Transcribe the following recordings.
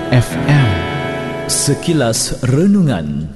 FM. Sekilas Renungan.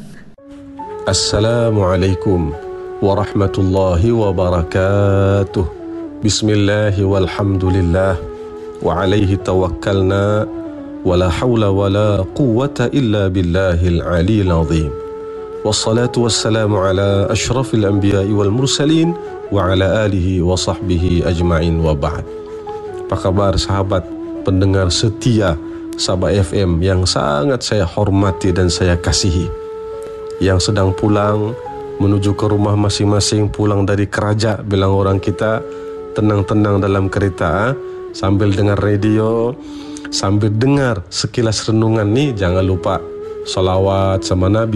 Assalamualaikum warahmatullahi wabarakatuh. Bismillahi walhamdulillah wa alaihi tawakkalna wa la hawla wa la quwwata illa billahil aliyil azim. Wassalatu wassalamu ala ashrafil anbiya'i wal mursalin wa ala alihi wa sahbihi ajma'in wa ba'd. Apa kabar sahabat pendengar setia Sabah FM yang sangat saya hormati dan saya kasihi, yang sedang pulang menuju ke rumah masing-masing, pulang dari keraja, bilang orang kita, tenang-tenang dalam kereta, sambil dengar radio, sambil dengar sekilas renungan nih. Jangan lupa salawat sama Nabi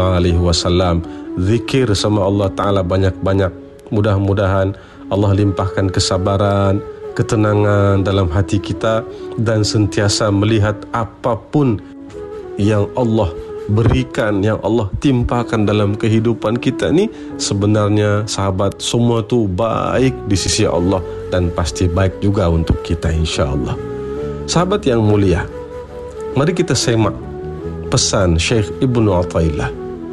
SAW, zikir sama Allah Ta'ala banyak-banyak. Mudah-mudahan Allah limpahkan kesabaran, ketenangan dalam hati kita, dan sentiasa melihat apapun yang Allah berikan, yang Allah timpakan dalam kehidupan kita ni, sebenarnya sahabat, semua tu baik di sisi Allah dan pasti baik juga untuk kita insya-Allah. Sahabat yang mulia, mari kita semak pesan Syekh Ibnu Athaillah.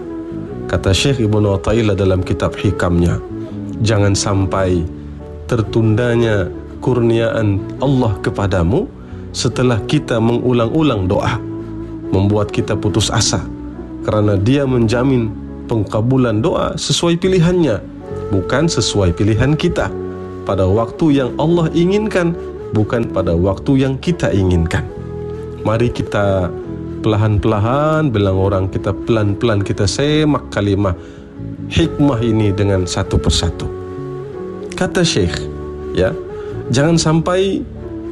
Kata Syekh Ibnu Athaillah dalam kitab hikamnya, jangan sampai tertundanya kurniaan Allah kepadamu setelah kita mengulang-ulang doa, membuat kita putus asa, kerana Dia menjamin pengkabulan doa sesuai pilihannya, bukan sesuai pilihan kita, pada waktu yang Allah inginkan, bukan pada waktu yang kita inginkan. Mari kita perlahan-perlahan, bilang orang kita, pelan-pelan kita semak kalimah hikmah ini dengan satu persatu. Kata Syekh, ya, jangan sampai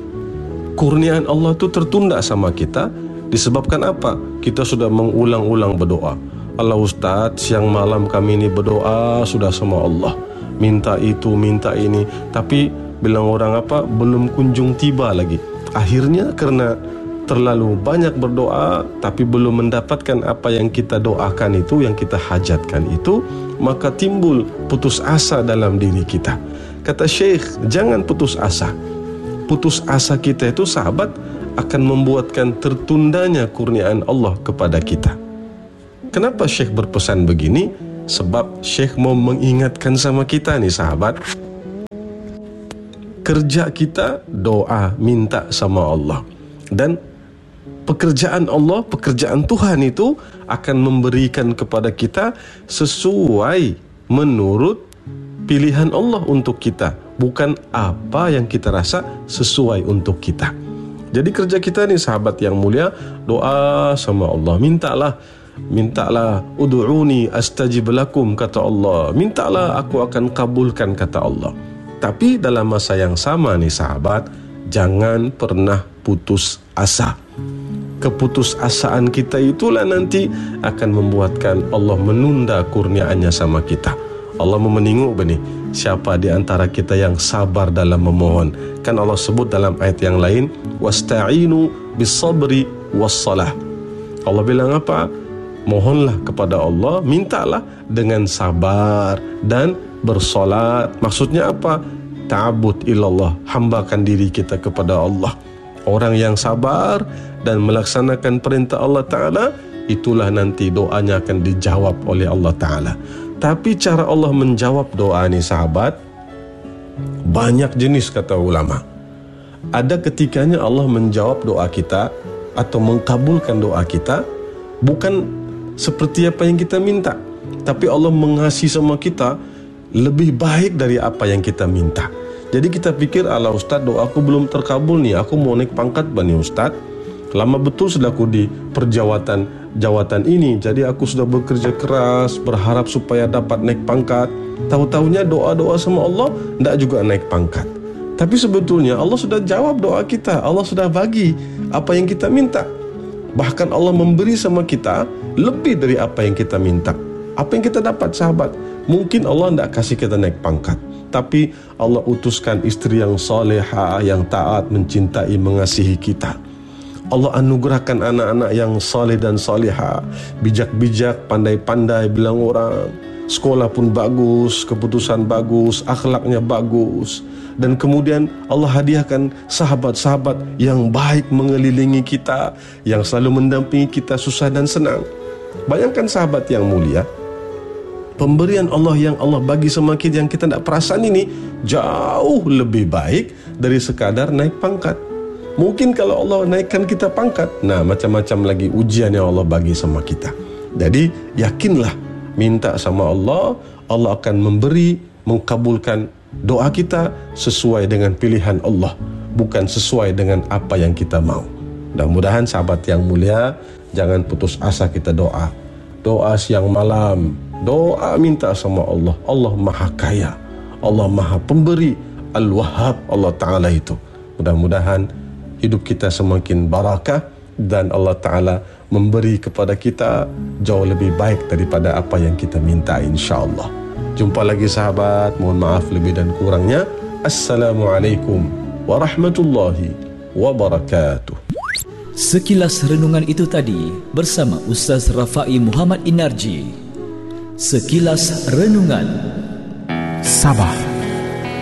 kurniaan Allah itu tertunda sama kita. Disebabkan apa? Kita sudah mengulang-ulang berdoa. Allah Ustaz, siang malam kami ini berdoa sudah sama Allah, minta itu, minta ini, tapi bilang orang apa, belum kunjung tiba lagi. Akhirnya karena terlalu banyak berdoa tapi belum mendapatkan apa yang kita doakan itu, yang kita hajatkan itu, maka timbul putus asa dalam diri kita. Kata Syekh, jangan putus asa. Putus asa kita itu sahabat akan membuatkan tertundanya kurniaan Allah kepada kita. Kenapa Syekh berpesan begini? Sebab Syekh mau mengingatkan sama kita nih sahabat, kerja kita doa, minta sama Allah, dan pekerjaan Allah, pekerjaan Tuhan itu akan memberikan kepada kita sesuai menurut pilihan Allah untuk kita, bukan apa yang kita rasa sesuai untuk kita. Jadi kerja kita ni sahabat yang mulia, doa sama Allah, mintalah ud'uni astajib lakum, kata Allah, mintalah aku akan kabulkan, kata Allah. Tapi dalam masa yang sama nih sahabat, jangan pernah putus asa. Keputusasaan kita itulah nanti akan membuatkan Allah menunda kurniaannya sama kita. Allah menengok benih, siapa di antara kita yang sabar dalam memohon. Kan Allah sebut dalam ayat yang lain, wasta'inu bis-sabri was-salah. Allah bilang apa? Mohonlah kepada Allah, mintalah dengan sabar dan bersolat. Maksudnya apa? Ta'abud ilallah, hambakan diri kita kepada Allah. Orang yang sabar dan melaksanakan perintah Allah Ta'ala, itulah nanti doanya akan dijawab oleh Allah Ta'ala. Tapi cara Allah menjawab doa ni sahabat, banyak jenis kata ulama. Ada ketikanya Allah menjawab doa kita atau mengkabulkan doa kita bukan seperti apa yang kita minta, tapi Allah mengasihi sama kita lebih baik dari apa yang kita minta. Jadi kita pikir, alah Ustaz, doaku belum terkabul nih, aku mau naik pangkat bani Ustaz, lama betul sudah aku di jawatan ini, jadi aku sudah bekerja keras berharap supaya dapat naik pangkat. Tahu-tahunya doa-doa sama Allah tidak juga naik pangkat. Tapi sebetulnya Allah sudah jawab doa kita, Allah sudah bagi apa yang kita minta. Bahkan Allah memberi sama kita lebih dari apa yang kita minta. Apa yang kita dapat sahabat? Mungkin Allah tidak kasih kita naik pangkat, tapi Allah utuskan istri yang salihah, yang taat, mencintai, mengasihi kita. Allah anugerahkan anak-anak yang saleh dan salihah, bijak-bijak, pandai-pandai, bilang orang, sekolah pun bagus, keputusan bagus, akhlaknya bagus, dan kemudian Allah hadiahkan sahabat-sahabat yang baik mengelilingi kita, yang selalu mendampingi kita susah dan senang. Bayangkan sahabat yang mulia, pemberian Allah yang Allah bagi sama kita yang kita tidak perasan ini jauh lebih baik dari sekadar naik pangkat. Mungkin kalau Allah naikkan kita pangkat, nah macam-macam lagi ujian yang Allah bagi sama kita. Jadi yakinlah, minta sama Allah, Allah akan memberi, mengkabulkan doa kita sesuai dengan pilihan Allah, bukan sesuai dengan apa yang kita mau. Mudah-mudahan sahabat yang mulia, jangan putus asa kita doa. Doa siang malam, doa minta sama Allah. Allah Maha Kaya, Allah Maha Pemberi, Al-Wahhab, Allah Ta'ala itu. Mudah-mudahan hidup kita semakin barakah dan Allah Ta'ala memberi kepada kita jauh lebih baik daripada apa yang kita minta, insyaAllah. Jumpa lagi sahabat, mohon maaf lebih dan kurangnya. Assalamualaikum warahmatullahi wabarakatuh. Sekilas renungan itu tadi bersama Ustaz Rafai Muhammad Inarji. Sekilas Renungan. Sabah.